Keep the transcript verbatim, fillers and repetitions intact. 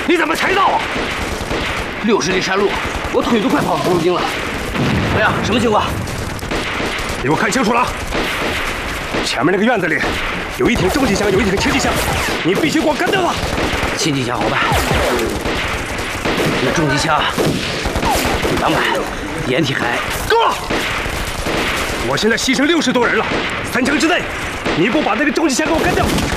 你怎么才到啊？ 六十里山路，我腿都快跑出筋了。怎么样？什么情况？ 你给我看清楚了，前面那个院子里有一挺重机枪，有一挺轻机枪，你必须给我干掉它。 轻机枪好办，那重机枪两百，掩体还够了！我现在牺牲六十多人了，三枪之内，你不把那个重机枪给我干掉，